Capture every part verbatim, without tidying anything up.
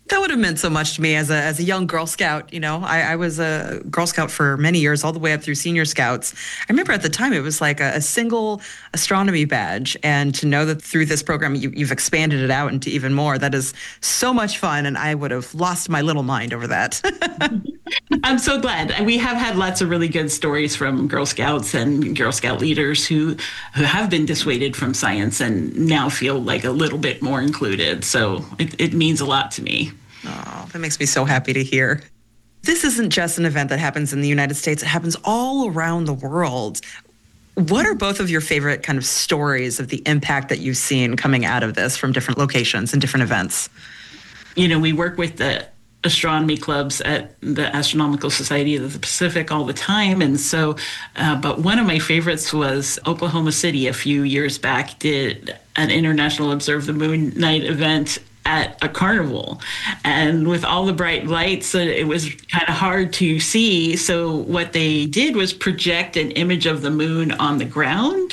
That would have meant so much to me as a as a young Girl Scout. You know, I, I was a Girl Scout for many years, all the way up through Senior Scouts. I remember at the time it was like a, a single astronomy badge, and to know that through this program you, you've expanded it out into even more, that is so much fun. And I would have lost my little mind over that. I'm so glad. And we have had lots of really good stories from Girl Scouts and Girl Scout leaders who who have been dissuaded from science and now feel like a little bit more included. So it, it means a lot to me. Oh, that makes me so happy to hear. This isn't just an event that happens in the United States. It happens all around the world. What are both of your favorite kind of stories of the impact that you've seen coming out of this from different locations and different events? You know, we work with the astronomy clubs at the Astronomical Society of the Pacific all the time. And so, uh, but one of my favorites was Oklahoma City a few years back did an International Observe the Moon Night event at a carnival, and with all the bright lights, uh, it was kind of hard to see. So what they did was project an image of the moon on the ground,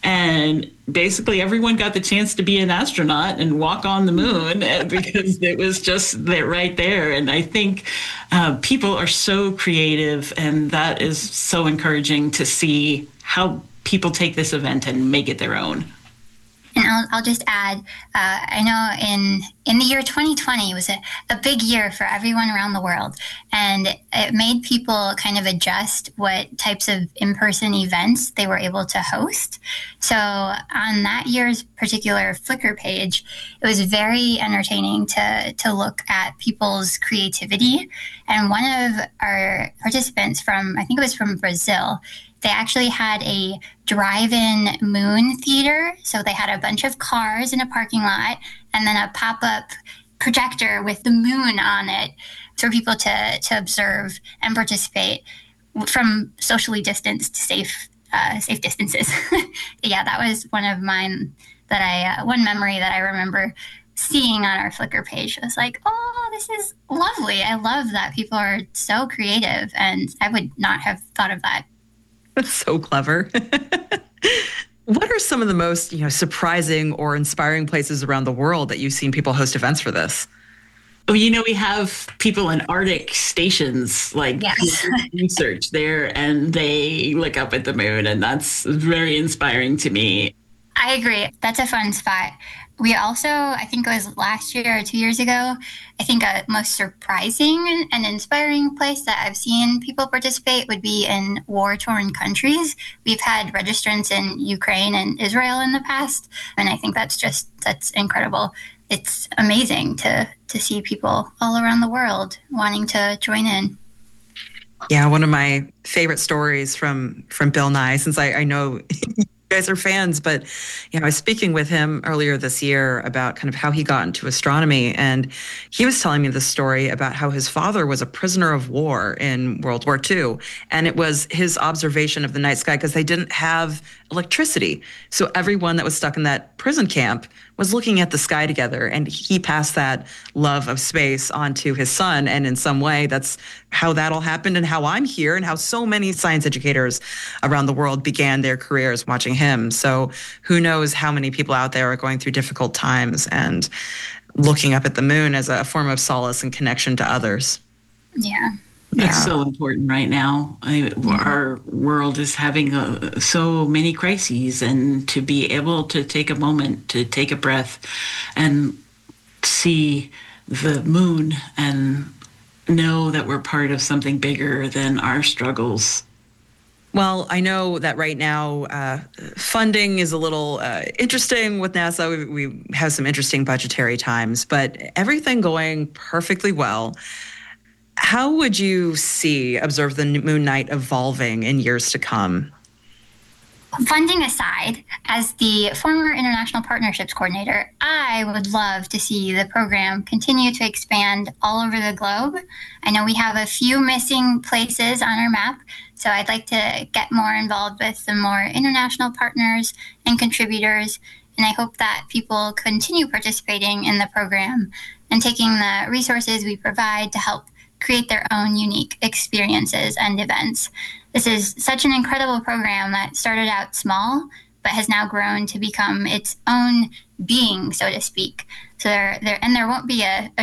and basically everyone got the chance to be an astronaut and walk on the moon because it was just that right there. And I think uh, people are so creative, and that is so encouraging to see how people take this event and make it their own. And I'll, I'll just add, uh, I know in in the year twenty twenty was a, a big year for everyone around the world. And it made people kind of adjust what types of in-person events they were able to host. So on that year's particular Flickr page, it was very entertaining to, to look at people's creativity. And one of our participants from, I think it was from Brazil, they actually had a drive-in moon theater. So they had a bunch of cars in a parking lot and then a pop-up projector with the moon on it for people to, to observe and participate from socially distanced, safe uh, safe distances. Yeah, that was one of mine that I, uh, one memory that I remember seeing on our Flickr page. I was like, oh, this is lovely. I love that people are so creative, and I would not have thought of that. That's so clever. What are some of the most, you know, surprising or inspiring places around the world that you've seen people host events for this? Oh, you know, we have people in Arctic stations, like yes. research there, and they look up at the moon, and that's very inspiring to me. I agree. That's a fun spot. We also, I think it was last year or two years ago, I think a most surprising and inspiring place that I've seen people participate would be in war-torn countries. We've had registrants in Ukraine and Israel in the past, and I think that's just, that's incredible. It's amazing to, to see people all around the world wanting to join in. Yeah, one of my favorite stories from, from Bill Nye, since I, I know guys are fans, but you know, I was speaking with him earlier this year about kind of how he got into astronomy, and he was telling me the story about how his father was a prisoner of war in World War Two, and it was his observation of the night sky because they didn't have electricity. So everyone that was stuck in that prison camp was looking at the sky together, and he passed that love of space on to his son. And in some way, that's how that all happened, and how I'm here, and how so many science educators around the world began their careers watching him. So who knows how many people out there are going through difficult times and looking up at the moon as a form of solace and connection to others. Yeah. That's Yeah. so important right now. I, our world is having a, so many crises, and to be able to take a moment to take a breath and see the moon and know that we're part of something bigger than our struggles. Well, I know that right now uh, funding is a little uh, interesting with NASA. We, we have some interesting budgetary times, but everything going perfectly well. How would you see Observe the Moon Night evolving in years to come? Funding aside, as the former International Partnerships Coordinator, I would love to see the program continue to expand all over the globe. I know we have a few missing places on our map, so I'd like to get more involved with some more international partners and contributors, and I hope that people continue participating in the program and taking the resources we provide to help create their own unique experiences and events. This is such an incredible program that started out small, but has now grown to become its own being, so to speak. So there, there, and there won't be a, a